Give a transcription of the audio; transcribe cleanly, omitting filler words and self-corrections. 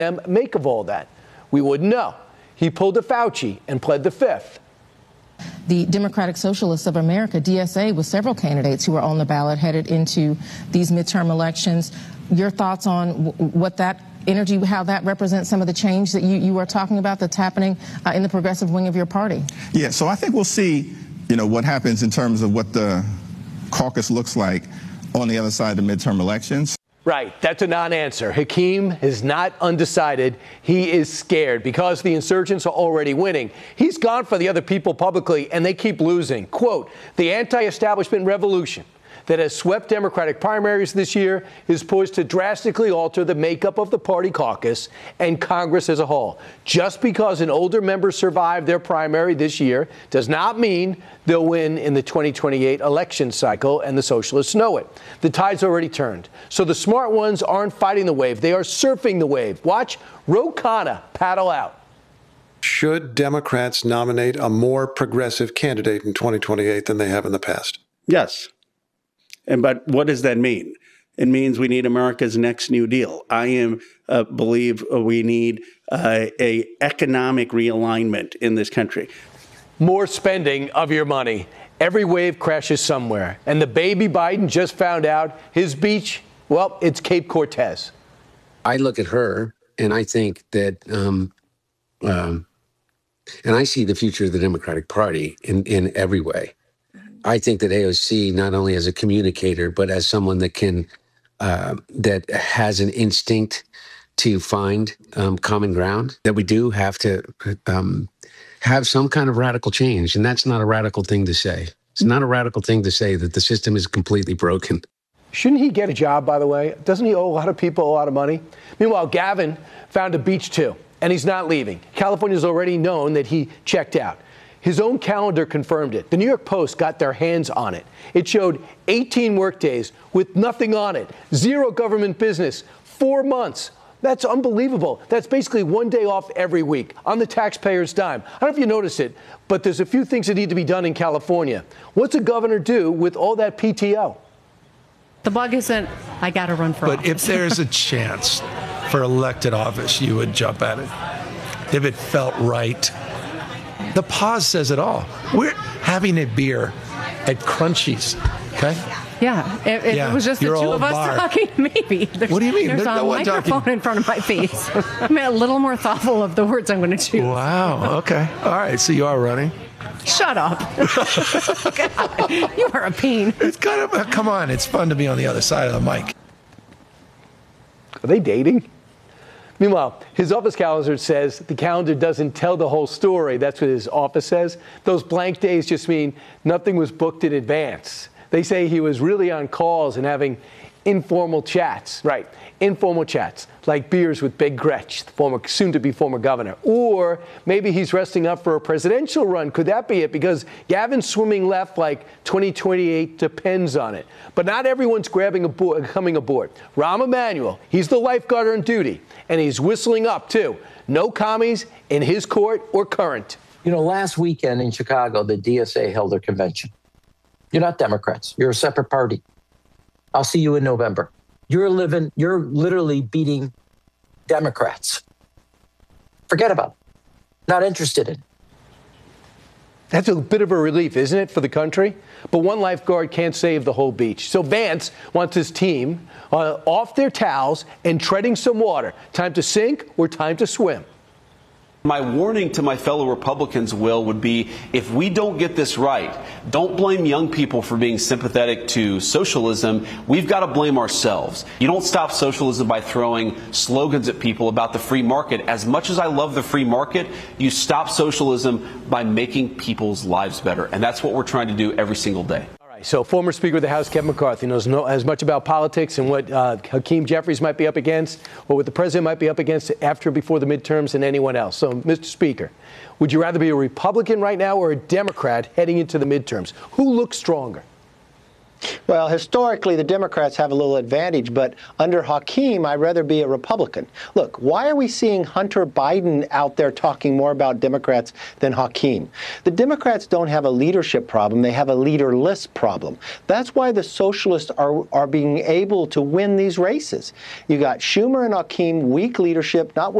make of all that? We wouldn't know. He pulled a Fauci and pled the fifth. The Democratic Socialists of America, DSA, with several candidates who are on the ballot headed into these midterm elections. Your thoughts on what that energy, how that represents some of the change that you are talking about that's happening in the progressive wing of your party? Yeah, so I think we'll see, what happens in terms of what the caucus looks like on the other side of the midterm elections. Right. That's a non-answer. Hakeem is not undecided. He is scared because the insurgents are already winning. He's gone for the other people publicly, and they keep losing. Quote, the anti-establishment revolution that has swept Democratic primaries this year is poised to drastically alter the makeup of the party caucus and Congress as a whole. Just because an older member survived their primary this year does not mean they'll win in the 2028 election cycle, and the socialists know it. The tide's already turned. So the smart ones aren't fighting the wave. They are surfing the wave. Watch Ro Khanna paddle out. Should Democrats nominate a more progressive candidate in 2028 than they have in the past? Yes. But what does that mean? It means we need America's next New Deal. I believe we need a economic realignment in this country. More spending of your money. Every wave crashes somewhere. And the baby Biden just found out his beach, well, it's Cape Cortez. I look at her and I think that, and I see the future of the Democratic Party in every way. I think that AOC, not only as a communicator, but as someone that can, that has an instinct to find common ground, that we do have to have some kind of radical change. And that's not a radical thing to say. It's not a radical thing to say that the system is completely broken. Shouldn't he get a job, by the way? Doesn't he owe a lot of people a lot of money? Meanwhile, Gavin found a beach, too, and he's not leaving. California's already known that he checked out. His own calendar confirmed it. The New York Post got their hands on it. It showed 18 workdays with nothing on it, 0 government business, 4 months. That's unbelievable. That's basically 1 day off every week on the taxpayer's dime. I don't know if you notice it, but there's a few things that need to be done in California. What's a governor do with all that PTO? The bug isn't, I got to run for office. But if there's a chance for elected office, you would jump at it. If it felt right. The pause says it all. We're having a beer at Crunchies, okay? Yeah, if it was just the two of us talking, maybe. What do you mean? There's a microphone in front of my face. I'm a little more thoughtful of the words I'm going to choose. Wow, okay. All right, so you are running. Shut up. God, you are a pain. It's kind of, come on, it's fun to be on the other side of the mic. Are they dating? Meanwhile, his office calendar says the calendar doesn't tell the whole story. That's what his office says. Those blank days just mean nothing was booked in advance. They say he was really on calls and having informal chats. Right, informal chats, like beers with Big Gretch, the soon-to-be former governor. Or maybe he's resting up for a presidential run. Could that be it? Because Gavin's swimming left like 2028 depends on it. But not everyone's coming aboard. Rahm Emanuel, he's the lifeguard on duty, and he's whistling up, too. No commies in his court or current. Last weekend in Chicago, the DSA held their convention. You're not Democrats. You're a separate party. I'll see you in November. You're literally beating Democrats. Forget about it. Not interested in it. That's a bit of a relief, isn't it, for the country? But one lifeguard can't save the whole beach. So Vance wants his team off their towels and treading some water. Time to sink or time to swim? My warning to my fellow Republicans, Will, would be if we don't get this right, don't blame young people for being sympathetic to socialism. We've got to blame ourselves. You don't stop socialism by throwing slogans at people about the free market. As much as I love the free market, you stop socialism by making people's lives better. And that's what we're trying to do every single day. So former Speaker of the House Kevin McCarthy knows as much about politics and what Hakeem Jeffries might be up against or what the president might be up against after or before the midterms than anyone else. So, Mr. Speaker, would you rather be a Republican right now or a Democrat heading into the midterms? Who looks stronger? Well, historically, the Democrats have a little advantage, but under Hakeem, I'd rather be a Republican. Look, why are we seeing Hunter Biden out there talking more about Democrats than Hakeem? The Democrats don't have a leadership problem. They have a leaderless problem. That's why the socialists are being able to win these races. You got Schumer and Hakeem, weak leadership, not